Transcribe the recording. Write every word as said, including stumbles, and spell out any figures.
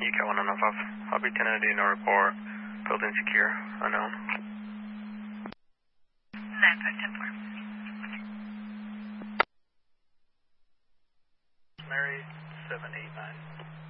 Cat one oh five. Hobby Kennedy, Norport, building secure, unknown. nine five ten four. Mary, seven eight nine.